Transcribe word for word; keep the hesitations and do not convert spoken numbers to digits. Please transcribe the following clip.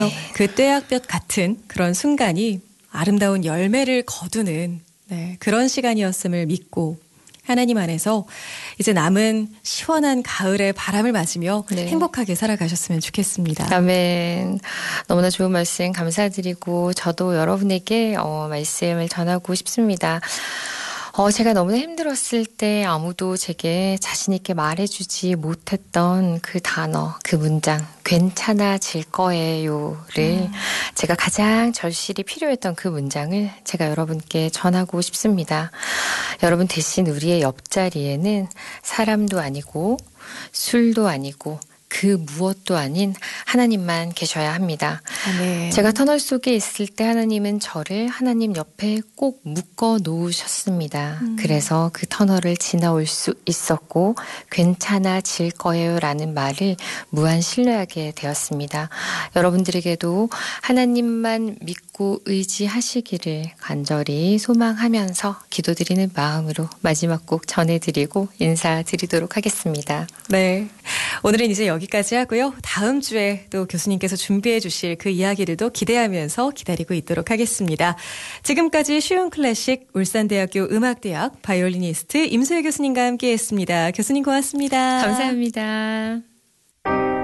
그 떼약볕 같은 그런 순간이 아름다운 열매를 거두는 네, 그런 시간이었음을 믿고 하나님 안에서 이제 남은 시원한 가을의 바람을 맞으며 네. 행복하게 살아가셨으면 좋겠습니다. 아멘. 너무나 좋은 말씀 감사드리고 저도 여러분에게 어, 말씀을 전하고 싶습니다. 어, 제가 너무나 힘들었을 때 아무도 제게 자신 있게 말해주지 못했던 그 단어, 그 문장, 괜찮아질 거예요를 음. 제가 가장 절실히 필요했던 그 문장을 제가 여러분께 전하고 싶습니다. 여러분 대신 우리의 옆자리에는 사람도 아니고 술도 아니고 그 무엇도 아닌 하나님만 계셔야 합니다. 아멘. 제가 터널 속에 있을 때 하나님은 저를 하나님 옆에 꼭 묶어 놓으셨습니다. 음. 그래서 그 터널을 지나올 수 있었고 괜찮아질 거예요 라는 말을 무한 신뢰하게 되었습니다. 여러분들에게도 하나님만 믿고 의지하시기를 간절히 소망하면서 기도드리는 마음으로 마지막 곡 전해드리고 인사드리도록 하겠습니다. 네, 오늘은 이제 여기까지 하고요. 다음 주에 또 교수님께서 준비해 주실 그 이야기들도 기대하면서 기다리고 있도록 하겠습니다. 지금까지 쉬운 클래식 울산대학교 음악대학 바이올리니스트 임소혜 교수님과 함께했습니다. 교수님 고맙습니다. 감사합니다.